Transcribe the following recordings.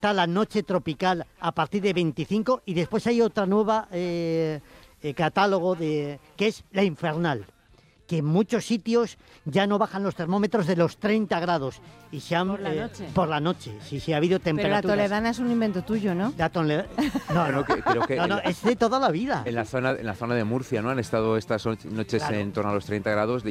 está la noche tropical a partir de 25 y después hay otra nueva catálogo que es la infernal, que en muchos sitios ya no bajan los termómetros de los 30 grados. Y se han, por la noche, sí, ha habido temperaturas. Pero la toledana es un invento tuyo, ¿no? Creo que es de toda la vida. En la zona de Murcia, ¿no? Han estado estas noches en torno a los 30 grados.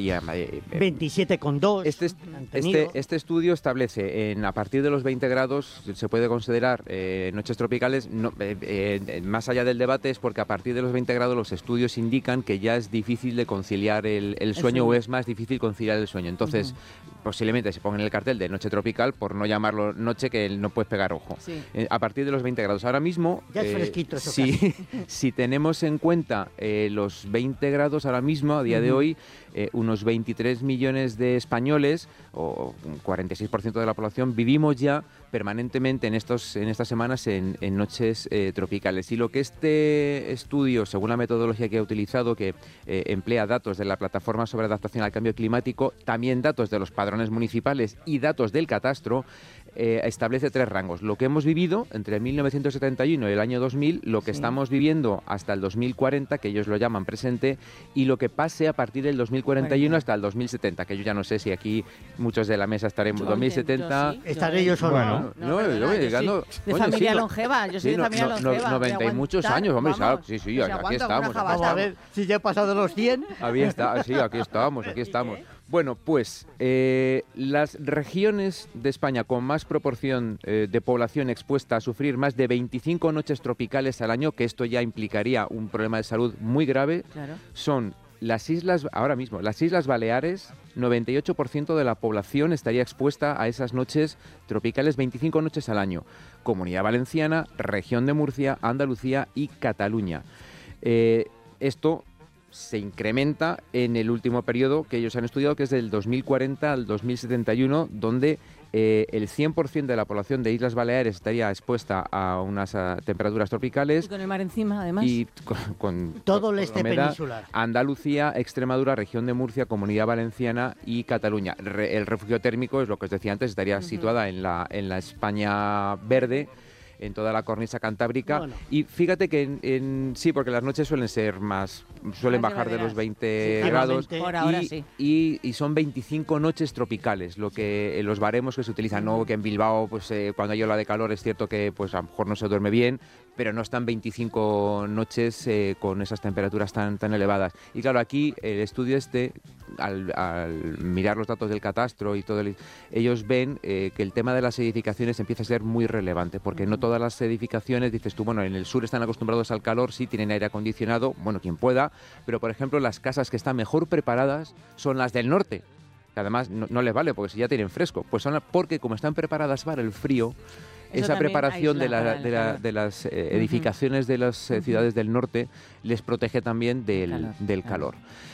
27,2. Este estudio establece, a partir de los 20 grados, se puede considerar noches tropicales. Más allá del debate es porque a partir de los 20 grados los estudios indican que ya es difícil de conciliar el sueño, o es más difícil conciliar el sueño. Entonces, posiblemente se ponga en el cartel de noche tropical por no llamarlo noche, que no puedes pegar ojo. Sí. A partir de los 20 grados. Ahora mismo, ya es fresquito eso. Si tenemos en cuenta los 20 grados ahora mismo, a día de hoy, unos 23 millones de españoles, o un 46% de la población, vivimos ya permanentemente en estas semanas en noches tropicales. Y lo que este estudio, según la metodología que ha utilizado, que emplea datos de la Plataforma sobre Adaptación al Cambio Climático, también datos de los padrones municipales y datos del catastro, establece 3 rangos. Lo que hemos vivido entre 1971 y el año 2000, lo que estamos viviendo hasta el 2040, que ellos lo llaman presente, y lo que pase a partir del 2041 hasta el 2070, que yo ya no sé si aquí muchos de la mesa estaremos 2070. Estaré yo solo. Bueno, yo llegando de familia longeva, yo soy de familia longeva. 90 y muchos años, hombre, sí, aquí estamos. Vamos a ver si ya he pasado los 100. Aquí estamos. Bueno, pues las regiones de España con más proporción de población expuesta a sufrir más de 25 noches tropicales al año, que esto ya implicaría un problema de salud muy grave, son las islas, ahora mismo, las Islas Baleares. 98% de la población estaría expuesta a esas noches tropicales, 25 noches al año. Comunidad Valenciana, Región de Murcia, Andalucía y Cataluña. Esto se incrementa en el último periodo que ellos han estudiado, que es del 2040 al 2071, donde el 100% de la población de Islas Baleares estaría expuesta a unas temperaturas tropicales. Y con el mar encima, además. Y con todo el este peninsular. Andalucía, Extremadura, Región de Murcia, Comunidad Valenciana y Cataluña. El refugio térmico, es lo que os decía antes, estaría situada en la España verde, en toda la cornisa cantábrica. Bueno. Y fíjate que sí, porque las noches suelen bajar de los 20 grados. Por ahora sí. Y son 25 noches tropicales, lo que los baremos que se utilizan, ¿no? Que en Bilbao, pues cuando hay ola de calor es cierto que pues a lo mejor no se duerme bien, pero no están 25 noches con esas temperaturas tan elevadas. Y claro, aquí el estudio al mirar los datos del catastro y todo, ellos ven que el tema de las edificaciones empieza a ser muy relevante, porque no todas las edificaciones, dices tú, bueno, en el sur están acostumbrados al calor, sí, tienen aire acondicionado, bueno, quien pueda, pero por ejemplo las casas que están mejor preparadas son las del norte, que además no les vale, porque si ya tienen fresco, pues porque como están preparadas para el frío, esa preparación de las edificaciones de las ciudades del norte les protege también del calor.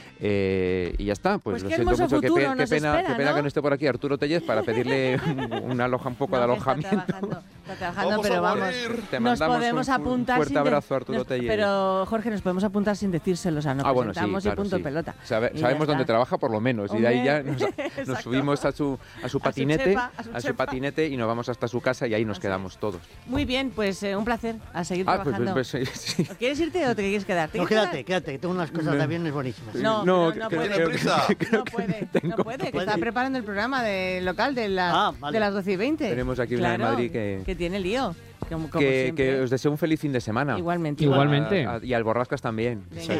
Y ya está, pues lo siento mucho, qué pena que no esté por aquí Arturo Tellez para pedirle un poco de alojamiento. Está trabajando, pero vamos, nos podemos apuntar. Un fuerte abrazo, Arturo Tellez. Pero Jorge, nos podemos apuntar sin decírselo, o sea, nos presentamos y punto pelota. Sabemos dónde trabaja por lo menos. Hombre, y de ahí ya nos subimos a su patinete y nos vamos hasta su casa y ahí nos quedamos todos. Muy bien, pues un placer, a seguir trabajando. Sí. ¿Quieres irte o te quieres quedar? No, quédate, que tengo unas cosas de aviones buenísimas. No puede, que está preparando el programa local de las 12:20. Tenemos aquí una de Madrid que tiene lío. Que os deseo un feliz fin de semana. Igualmente. Y al Borrascas también.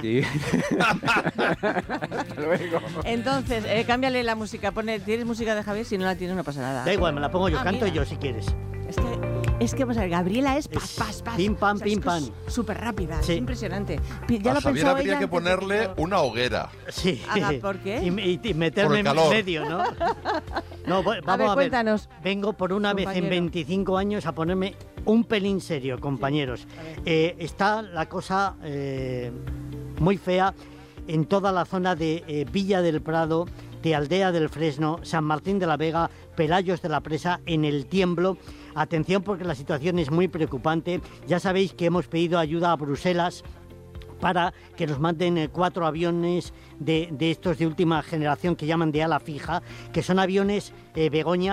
Hasta luego. Entonces, cámbiale la música. ¿Tienes música de Javier? Si no la tienes, no pasa nada. Da igual, me la pongo yo. Canto yo si quieres. Es que vamos a ver, Gabriela es pas. Pim, pam, pim, pam. Súper rápida, es impresionante. Ya lo Javier habría que ponerle una hoguera. Sí. ¿Por qué? Y meterme en medio, ¿no? No, vamos a ver. Cuéntanos. Vengo por una vez en 25 años a ponerme un pelín serio, compañeros. Está la cosa muy fea en toda la zona de Villa del Prado, de Aldea del Fresno, San Martín de la Vega, Pelayos de la Presa, en El Tiemblo. Atención, porque la situación es muy preocupante. Ya sabéis que hemos pedido ayuda a Bruselas para que nos manden 4 aviones de estos de última generación que llaman de ala fija, que son aviones, Begoña,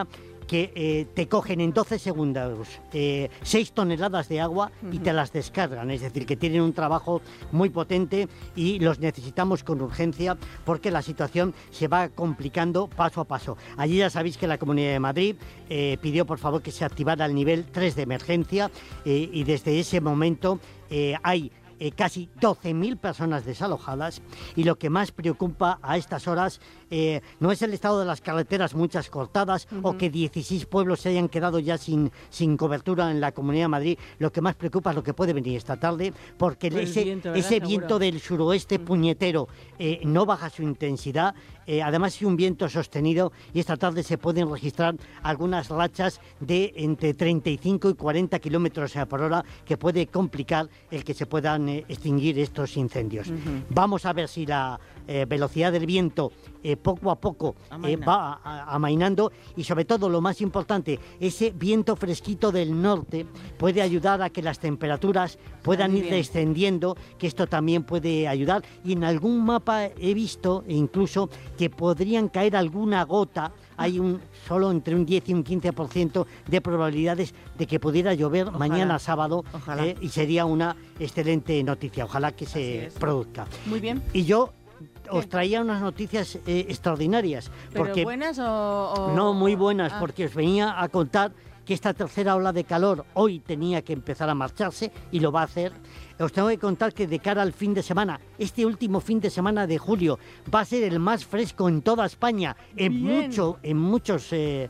que te cogen en 12 segundos 6 toneladas de agua y te las descargan, es decir, que tienen un trabajo muy potente y los necesitamos con urgencia porque la situación se va complicando paso a paso. Allí ya sabéis que la Comunidad de Madrid pidió por favor que se activara el nivel 3 de emergencia y desde ese momento hay casi 12.000 personas desalojadas y lo que más preocupa a estas horas no es el estado de las carreteras, muchas cortadas, o que 16 pueblos se hayan quedado ya sin cobertura en la Comunidad de Madrid. Lo que más preocupa es lo que puede venir esta tarde, porque ese viento del suroeste puñetero no baja su intensidad, además es un viento sostenido y esta tarde se pueden registrar algunas rachas de entre 35 y 40 kilómetros por hora que puede complicar el que se puedan extinguir estos incendios. Vamos a ver si la velocidad del viento poco a poco va amainando y sobre todo lo más importante, ese viento fresquito del norte puede ayudar a que las temperaturas puedan ir descendiendo, que esto también puede ayudar, y en algún mapa he visto incluso que podrían caer alguna gota. Hay solo entre un 10 y un 15% de probabilidades de que pudiera llover mañana sábado y sería una excelente noticia. Ojalá que se produzca. Muy bien. Y yo os traía unas noticias extraordinarias. ¿Pero buenas o...? No, muy buenas, porque os venía a contar que esta tercera ola de calor hoy tenía que empezar a marcharse y lo va a hacer. Os tengo que contar que de cara al fin de semana, este último fin de semana de julio va a ser el más fresco en toda España en muchos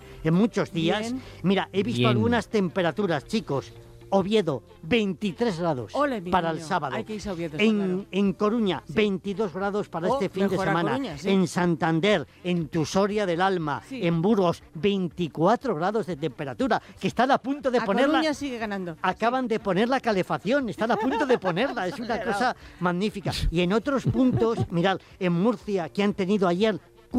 días. Bien. Mira, he visto algunas temperaturas, chicos. Oviedo, 23 grados para el sábado. Hay que irse a Oviedo, en Coruña, 22 grados para este fin de semana. Coruña, en Santander, en Tusoria del Alma, en Burgos, 24 grados de temperatura, que están a punto de ponerla. Coruña sigue ganando. Acaban de poner la calefacción, están a punto de ponerla, es una cosa magnífica. Y en otros puntos, mirad, en Murcia, que han tenido ayer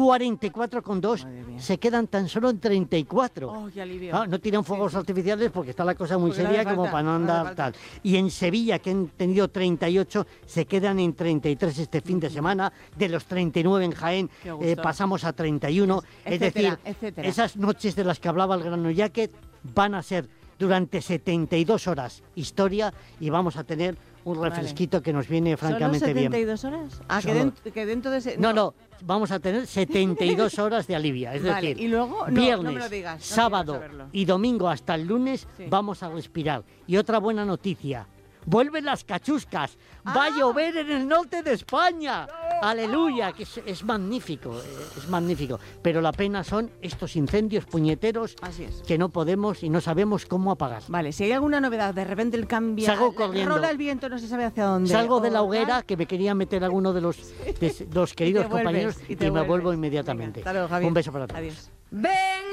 44,2, se quedan tan solo en 34. Oh, qué alivio. No tiran fuegos artificiales porque está la cosa muy seria como para no andar tal. Y en Sevilla, que han tenido 38, se quedan en 33 este fin de semana. De los 39 en Jaén pasamos a 31. Etcétera, es decir, esas noches de las que hablaba el Grano Jacket van a ser durante 72 horas historia y vamos a tener un refresquito que nos viene francamente bien. ¿Solo 72 horas? Que dentro de ese... No, vamos a tener 72 horas de alivio. Es decir, y luego, viernes, no me lo digas, sábado y domingo hasta el lunes vamos a respirar. Y otra buena noticia, vuelven las cachuscas. Va a llover en el norte de España. Aleluya, que es magnífico, es magnífico. Pero la pena son estos incendios puñeteros que no podemos y no sabemos cómo apagar. Vale, si hay alguna novedad, de repente el cambio, salgo corriendo. Rola el viento, no se sabe hacia dónde. Salgo de la hoguera, que me quería meter alguno de los queridos compañeros y me vuelvo inmediatamente. Venga, hasta luego, Javier. Un beso para todos. Adiós. Ven